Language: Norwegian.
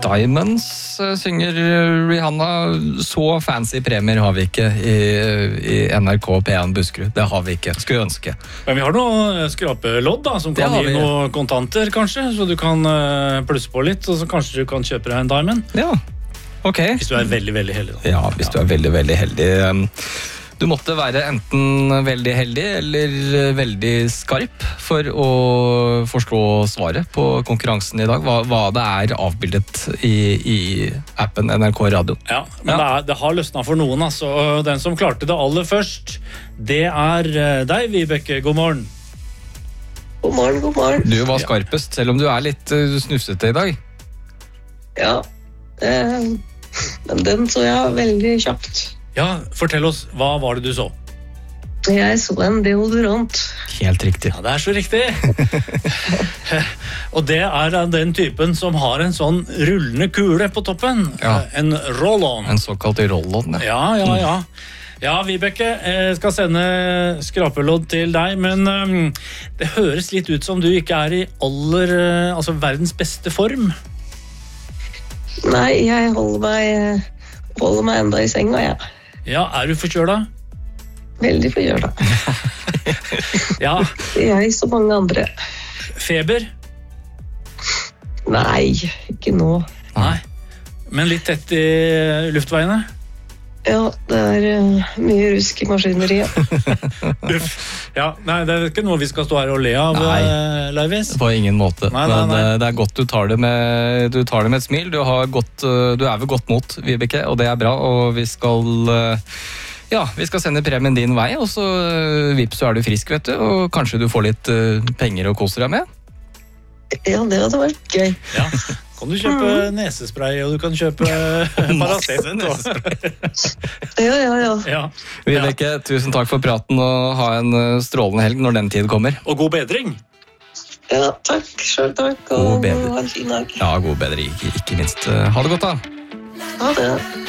Diamonds synger Rihanna. Så fancy premier har vi ikke i NRK P1 Buskerud. Det har vi ikke, skulle ønske. Men vi har noe skrapelodd da, som kan gi noe kontanter kanskje, så du kan plusse på litt, og så kanskje du kan kjøpe deg en diamond. Ja, ok. Hvis du veldig, veldig heldig da. Ja, hvis du veldig, veldig heldig. Du måtte være enten veldig heldig eller veldig skarp for å forstå svaret på konkurransen i dag. Hva det avbildet i appen NRK Radio. Ja, men det har løsnet for noen. Altså. Den som klarte det aller først, det deg, Vibeke. God morgen. God morgen, god morgen. Du var skarpest, selv om du litt snufsete i dag. Ja, men den så jeg veldig kjapt. Ja, fortell oss, hva var det du så? Jeg så en deodorant. Helt riktig. Ja, det så riktig. Og det den typen som har en sånn rullende kule på toppen. Ja. En roll-on. En såkalt roll-on. Ja. Ja, Vibeke, jeg skal sende skrapelodd til deg, men det høres litt ut som du ikke i verdens beste form. Nei, jeg holder meg enda i senga, ja. Ja, du forkjøla? Veldig forkjøla. Ja. Jeg så mange andre. Feber? Nei, ikke nå. Nei. Men litt tett i luftveiene? Ja, det mye rusk i maskineriet. Ja, nei, det ikke noe vi skal stå her og le av, Leivis. På ingen måte. Nei. Det godt du tar det med et smil. Du ved godt mot, Vibeke, og det bra. Og vi skal sende premien din vei, og så vips, så du frisk, vet du. Og kanskje du får litt penger å kose deg med. Ja, det hadde vært gøy. Ja. Kan du kjøpe nesespray, og du kan kjøpe Paracet. Ja. Vibeke, tusen takk for praten, og ha en strålende helg når den tid kommer. Og god bedring! Ja, takk. Selv takk, og ha en fin dag. Ja, god bedring, ikke minst. Ha det godt da. Ha det.